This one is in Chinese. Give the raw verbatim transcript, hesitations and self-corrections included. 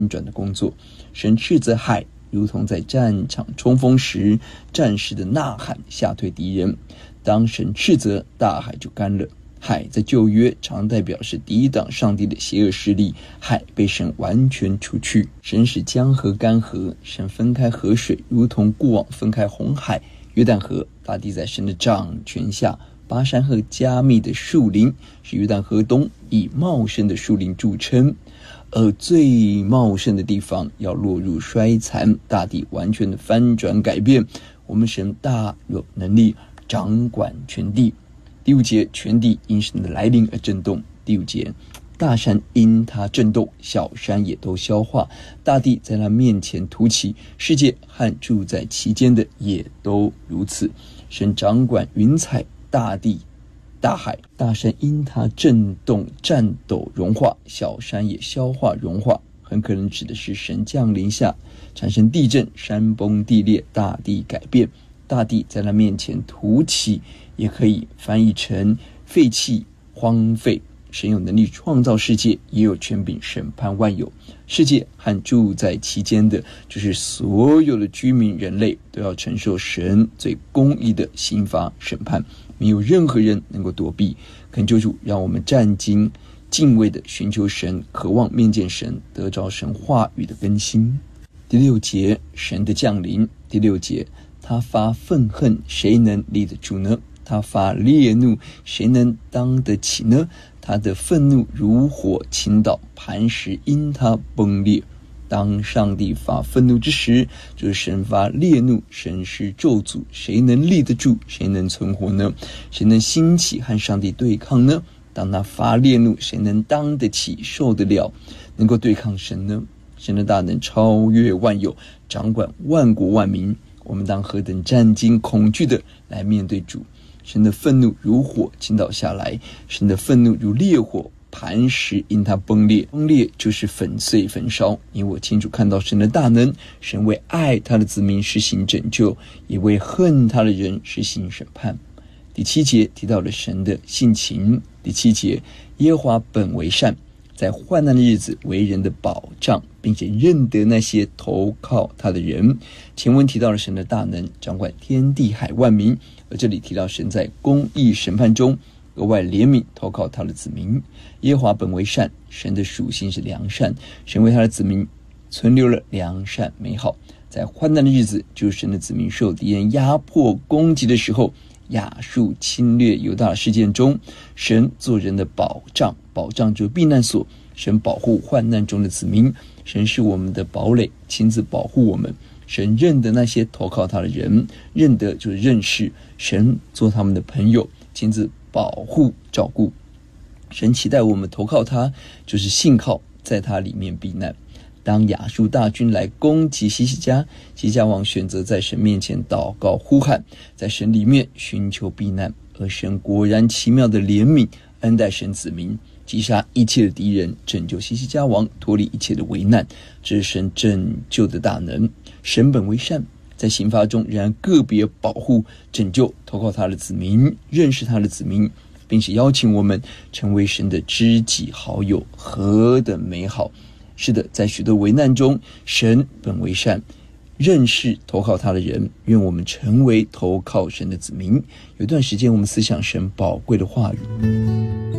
转的工作。神斥责海如同在战场冲锋时战士的呐喊，吓退敌人。当神斥责，大海就干了。海在旧约常代表是抵挡上帝的邪恶势力，海被神完全除去。神使江河干涸，神分开河水，如同过往分开红海、约旦河。大地在神的掌权下。巴珊和加密的树林是约旦河东以茂盛的树林著称，而最茂盛的地方要落入衰残，大地完全的翻转改变。我们神大有能力掌管全地。第五节，全地因神的来临而震动。第五节，大山因他震动，小山也都消化，大地在他面前凸起，世界和住在其间的也都如此。神掌管云彩、大地、大海，大山因它震动颤抖融化，小山也消化融化，很可能指的是神降临下产生地震，山崩地裂，大地改变，大地在它面前凸起，也可以翻译成废弃荒废。神有能力创造世界，也有权柄审判万有。世界和住在其间的，就是所有的居民人类都要承受神最公义的刑罚审判，没有任何人能够躲避。恳求主让我们战兢敬畏的寻求神，渴望面见神，得着神话语的更新。第六节，神的降临。第六节，他发愤恨，谁能立得住呢？他发烈怒，谁能当得起呢？他的愤怒如火倾倒，磐石因他崩裂。当上帝发愤怒之时，就是神发烈怒，神是咒诅，谁能立得住？谁能存活呢？谁能兴起和上帝对抗呢？当他发烈怒，谁能当得起，受得了，能够对抗神呢？神的大能超越万有，掌管万国万民，我们当何等战兢恐惧的来面对主。神的愤怒如火倾倒下来，神的愤怒如烈火，磐石因它崩裂。崩裂就是粉碎焚烧。因为我清楚看到神的大能，神为爱他的子民实行拯救，也为恨他的人实行审判。第七节提到了神的性情。第七节，耶和华本为善，在患难的日子为人的保障，并且认得那些投靠他的人。前文提到了神的大能，掌管天地海万民，而这里提到神在公义审判中额外怜悯投靠他的子民。耶和华本为善，神的属性是良善，神为他的子民存留了良善美好。在患难的日子，就是神的子民受敌人压迫攻击的时候，亚述侵略犹大事件中，神做人的保障，保障就是避难所。神保护患难中的子民，神是我们的堡垒，亲自保护我们。神认得那些投靠他的人，认得就是认识，神做他们的朋友，亲自保护照顾。神期待我们投靠他，就是信靠，在他里面避难。当亚述大军来攻击西西家，西西家王选择在神面前祷告呼喊，在神里面寻求避难，而神果然奇妙的怜悯恩待神子民，击杀一切的敌人，拯救西西家王脱离一切的危难。这是神拯救的大能。神本为善，在刑罚中仍然个别保护拯救投靠他的子民，认识他的子民，并且邀请我们成为神的知己好友，何等美好。是的，在许多危难中，神本为善，认识投靠他的人，愿我们成为投靠神的子民。有一段时间我们思想神宝贵的话语。